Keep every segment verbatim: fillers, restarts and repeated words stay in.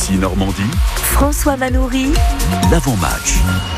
Ici Normandie, François Manoury, l'avant-match.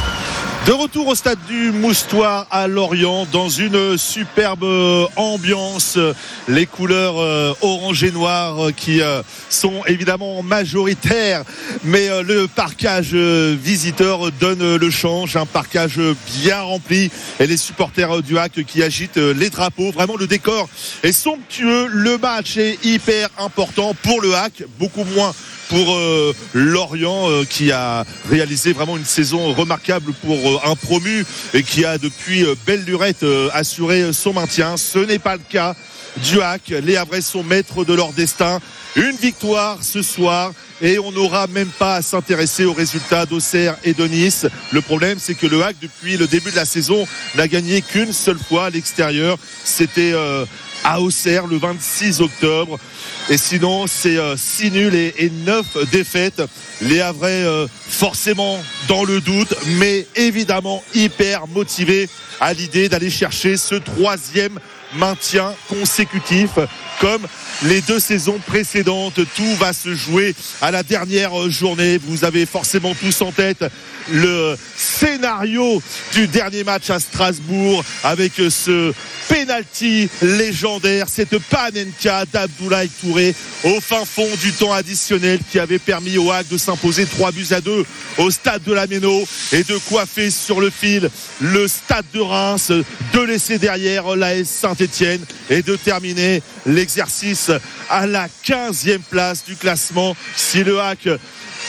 De retour au stade du Moustoir à Lorient dans une superbe ambiance, les couleurs orange et noir qui sont évidemment majoritaires, mais le parquage visiteur donne le change, un parquage bien rempli et les supporters du H A C qui agitent les drapeaux. Vraiment le décor est somptueux, le match est hyper important pour le H A C, beaucoup moins pour euh, Lorient euh, qui a réalisé vraiment une saison remarquable pour euh, un promu et qui a depuis euh, belle lurette euh, assuré son maintien. Ce n'est pas le cas du H A C. Les Havrais sont maîtres de leur destin. Une victoire ce soir et on n'aura même pas à s'intéresser aux résultats d'Auxerre et de Nice. Le problème, c'est que le H A C, depuis le début de la saison, n'a gagné qu'une seule fois à l'extérieur. C'était euh, à Auxerre le vingt-six octobre. Et sinon, c'est euh, six nuls et, et neuf défaites. Les Havrais, euh, forcément dans le doute, mais évidemment hyper motivés à l'idée d'aller chercher ce troisième maintien consécutif. Comme les deux saisons précédentes, tout va se jouer à la dernière journée. Vous avez forcément tous en tête le scénario du dernier match à Strasbourg avec ce penalty légendaire, cette panenka d'Abdoulaye Touré au fin fond du temps additionnel qui avait permis au H A C de s'imposer trois buts à deux au stade de la Méno et de coiffer sur le fil le stade de Reims, de laisser derrière l'A S Saint-Etienne et de terminer l'exercice à la quinzième place du classement. Si le H A C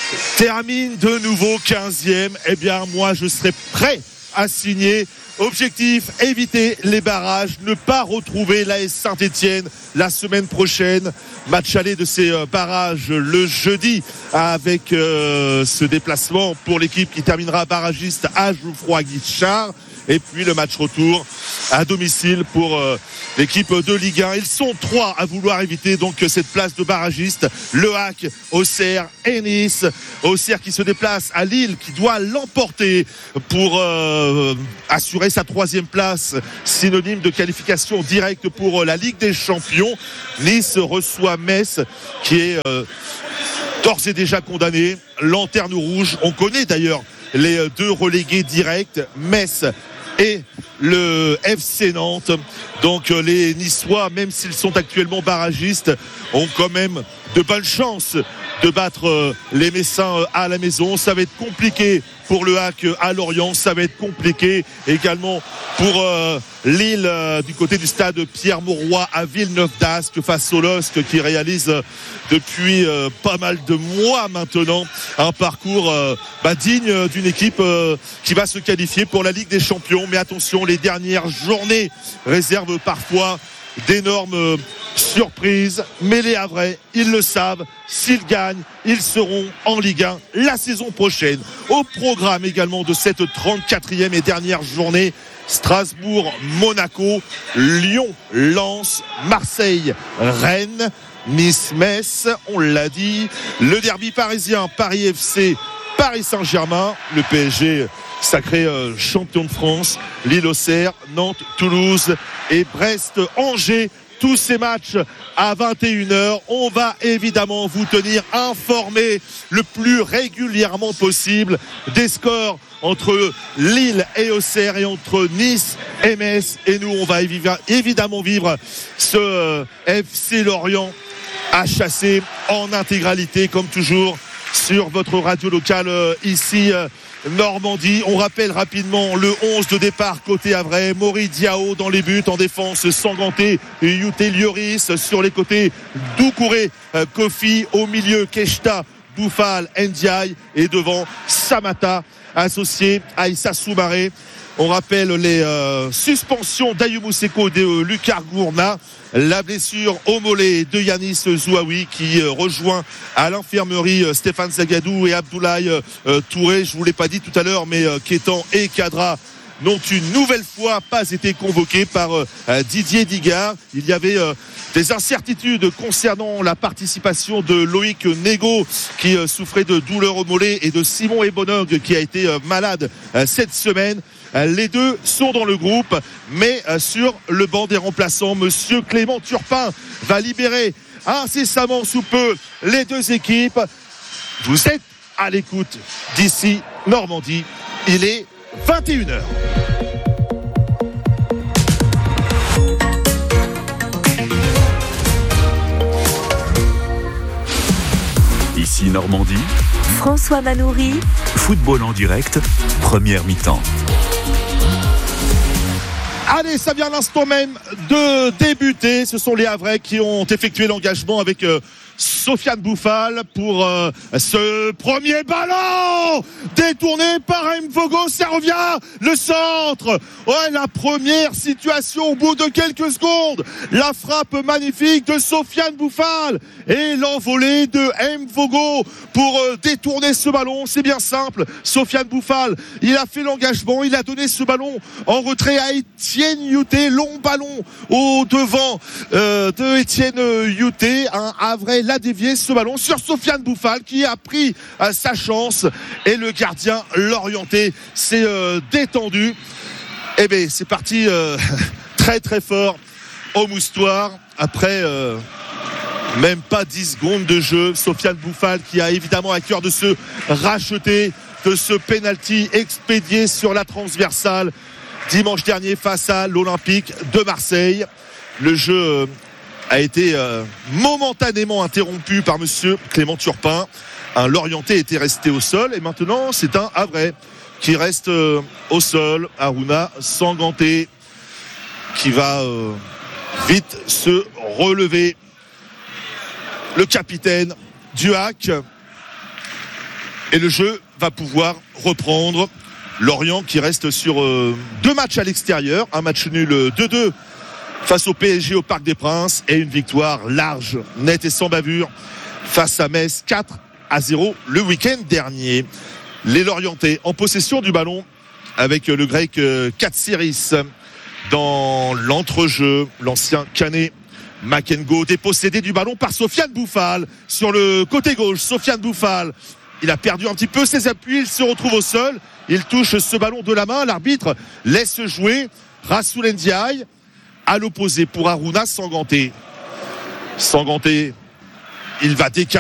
termine de nouveau quinzième, eh bien moi je serai prêt à signer. Objectif, éviter les barrages, ne pas retrouver l'A S Saint-Etienne la semaine prochaine. Match aller de ces barrages le jeudi avec euh, ce déplacement pour l'équipe qui terminera barragiste à Geoffroy-Guichard. Et puis le match retour à domicile pour euh, l'équipe de Ligue un. Ils sont trois à vouloir éviter donc cette place de barragiste. Le H A C, Auxerre et Nice. Auxerre qui se déplace à Lille, qui doit l'emporter pour euh, assurer sa troisième place, synonyme de qualification directe pour la Ligue des Champions. Nice reçoit Metz, qui est euh, d'ores et déjà condamné. Lanterne rouge. On connaît d'ailleurs les deux relégués directs, Metz et le F C Nantes. Donc les Niçois, même s'ils sont actuellement barragistes, ont quand même de bonnes chances de battre les Messins à la maison. Ça va être compliqué pour le H A C à Lorient, ça va être compliqué également pour euh, Lille euh, du côté du stade Pierre-Mauroy à Villeneuve-d'Ascq face au L O S C qui réalise euh, depuis euh, pas mal de mois maintenant un parcours euh, bah, digne d'une équipe euh, qui va se qualifier pour la Ligue des Champions. Mais attention, les dernières journées réservent parfois d'énormes euh, surprises, mais les Havrais, ils le savent, s'ils gagnent, ils seront en Ligue un la saison prochaine. Au programme également de cette trente-quatrième et dernière journée, Strasbourg, Monaco, Lyon, Lens, Marseille, Rennes, Nice, Metz, on l'a dit, le derby parisien, Paris F C, Paris Saint-Germain, le P S G sacré euh, champion de France, Lille, Auxerre, Nantes, Toulouse et Brest, Angers. Tous ces matchs à vingt et une heures. On va évidemment vous tenir informés le plus régulièrement possible des scores entre Lille et Auxerre et entre Nice et Metz. Et nous, on va évidemment vivre ce F C Lorient à chasser en intégralité, comme toujours, sur votre radio locale ici Normandie. On rappelle rapidement le onze de départ côté Havrais. Mori Diao dans les buts, en défense Sanganté et Youté Lloris. Sur les côtés Doucouré, Kofi, au milieu Keshta, Boufal, Ndiaye et devant Samata associé à Issa Soumaré. On rappelle les euh, suspensions d'Ayoub Seko et de euh, Lucar Gourna. La blessure au mollet de Yanis Zouaoui qui euh, rejoint à l'infirmerie euh, Stéphane Zagadou et Abdoulaye euh, Touré. Je ne vous l'ai pas dit tout à l'heure, mais euh, Kétan et Kadra n'ont une nouvelle fois pas été convoqués par euh, Didier Digard. Il y avait euh, des incertitudes concernant la participation de Loïc Négo qui euh, souffrait de douleurs au mollet et de Simon Ebonog qui a été euh, malade euh, cette semaine. Les deux sont dans le groupe, mais sur le banc des remplaçants, Monsieur Clément Turpin va libérer incessamment sous peu les deux équipes. Vous êtes à l'écoute d'ici Normandie. Il est vingt et une heures. Ici Normandie, François Manoury. football en direct, première mi-temps. Allez, ça vient à l'instant même de débuter. Ce sont les Havrais qui ont effectué l'engagement avec euh, Sofiane Bouffal pour euh, ce premier ballon détourné par Mvogo. Ça revient, le centre. Ouais, la première situation au bout de quelques secondes. La frappe magnifique de Sofiane Bouffal et l'envolée de Mvogo pour euh, détourner ce ballon. C'est bien simple. Sofiane Bouffal, il a fait l'engagement, il a donné ce ballon en retrait à Etienne Youté. Long ballon au devant euh, de Etienne Youté. Un Havrais l'a dévié ce ballon sur Sofiane Bouffal qui a pris euh, sa chance et le gardien l'orienté s'est euh, détendu. Eh bien c'est parti euh, très très fort au Moustoir après euh, même pas dix secondes de jeu. Sofiane Bouffal qui a évidemment à cœur de se racheter de ce penalty expédié sur la transversale dimanche dernier face à l'Olympique de Marseille. Le jeu euh, a été euh, momentanément interrompu par monsieur Clément Turpin. Un Lorientais était resté au sol et maintenant c'est un Havrais qui reste euh, au sol. Harouna Sanganté qui va euh, vite se relever. Le capitaine Duhac. Et le jeu va pouvoir reprendre. Lorient qui reste sur euh, deux matchs à l'extérieur. Un match nul deux deux face au P S G au Parc des Princes et une victoire large, nette et sans bavure face à Metz quatre à zéro le week-end dernier. Les Lorientais en possession du ballon avec le grec Katsiris dans l'entrejeu. L'ancien Canet Makengo dépossédé du ballon par Sofiane Bouffal sur le côté gauche. Sofiane Bouffal, il a perdu un petit peu ses appuis, il se retrouve au sol, il touche ce ballon de la main, l'arbitre laisse jouer Rassoul Ndiaye à l'opposé pour Harouna Sanganté. Sanganté, il va décaler